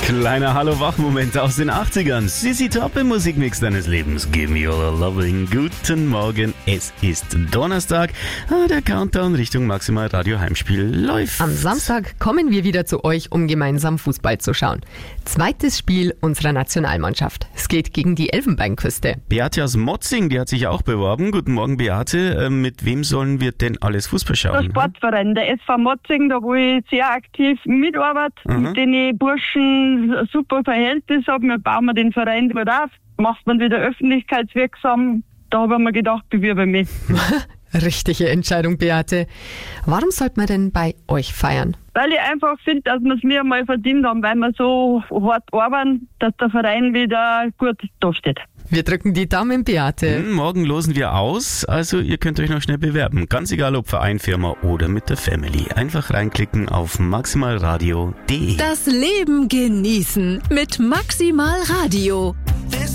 Kleiner Hallo-Wach-Moment aus den 80ern. Sissy Top im Musikmix deines Lebens. Give me all a loving. Guten Morgen. Es ist Donnerstag. Der Countdown Richtung Maximal Radio Heimspiel läuft. Am Samstag kommen wir wieder zu euch, um gemeinsam Fußball zu schauen. Zweites Spiel unserer Nationalmannschaft. Es geht gegen die Elfenbeinküste. Beate aus Motzing, die hat sich auch beworben. Guten Morgen, Beate. Mit wem sollen wir denn alles Fußball Der schauen? Sportverein, der SV Motzing, da wo ich sehr aktiv mitarbeite, mit den Burschen ein super Verhältnis habe. Wir bauen den Verein gut auf, macht man wieder öffentlichkeitswirksam. Da habe ich mir gedacht, bewirbe mich. Richtige Entscheidung, Beate. Warum sollte man denn bei euch feiern? Weil ich einfach finde, dass wir es mir mal verdient haben, weil wir so hart arbeiten, dass der Verein wieder gut dasteht. Wir drücken die Daumen, Beate. Morgen losen wir aus, also ihr könnt euch noch schnell bewerben. Ganz egal, ob Verein, Firma oder mit der Family. Einfach reinklicken auf maximalradio.de. Das Leben genießen mit Maximal Radio.